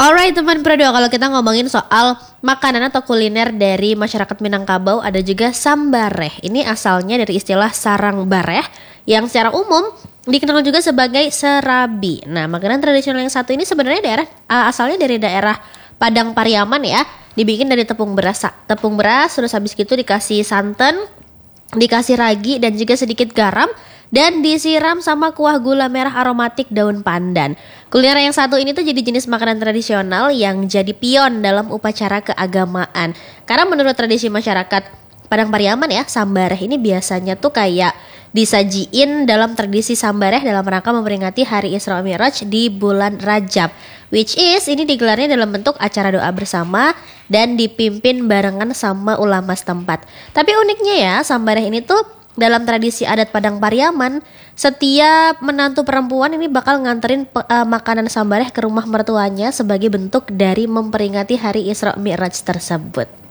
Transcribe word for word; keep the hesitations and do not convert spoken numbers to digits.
Alright teman Prado, kalau kita ngomongin soal makanan atau kuliner dari masyarakat Minangkabau, ada juga sambareh. Ini asalnya dari istilah sarang bareh yang secara umum dikenal juga sebagai serabi. Nah, makanan tradisional yang satu ini sebenarnya daerah uh, asalnya dari daerah Padang Pariaman ya. Dibikin dari tepung beras, tepung beras terus habis gitu dikasih santan, dikasih ragi dan juga sedikit garam dan disiram sama kuah gula merah aromatik daun pandan. Kuliner yang satu ini tuh jadi jenis makanan tradisional yang jadi pion dalam upacara keagamaan. Karena menurut tradisi masyarakat Padang Pariaman ya, sambareh ini biasanya tuh kayak disajiin dalam tradisi sambareh dalam rangka memperingati Hari Isra Mi'raj di bulan Rajab. Which is ini digelarnya dalam bentuk acara doa bersama dan dipimpin barengan sama ulama setempat. Tapi uniknya ya, sambareh ini tuh dalam tradisi adat Padang Pariaman, setiap menantu perempuan ini bakal nganterin uh, makanan sambareh ke rumah mertuanya sebagai bentuk dari memperingati Hari Isra Mi'raj tersebut.